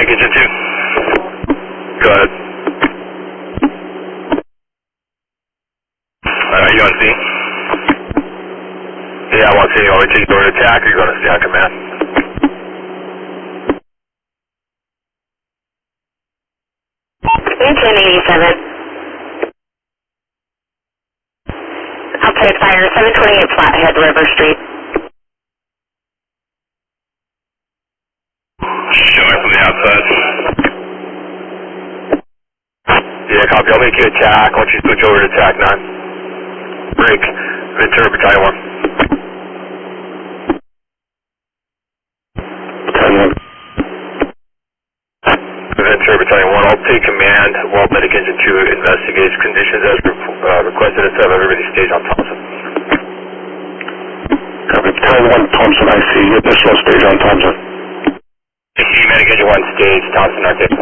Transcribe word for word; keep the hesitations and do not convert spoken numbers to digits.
Medic Engine two. Go ahead. Alright, you on scene? Yeah, I'm on scene. You want me to take you over to attack or you going to stay on command? ten eighty-seven. Outside fire, seven twenty-eight Flathead, River Street. Showing from the outside. Yeah, copy. I'll make you attack once you switch over to attack nine. Break. Ventura Battalion one. Battalion one. Ventura Battalion one. I'll take command while Medic Engine two investigates conditions as uh, requested instead of everybody stage on Thompson. Copy. Battalion one, Thompson, I see. Additional stage on Thompson. I see Medic Engine one stage, Thompson, I think.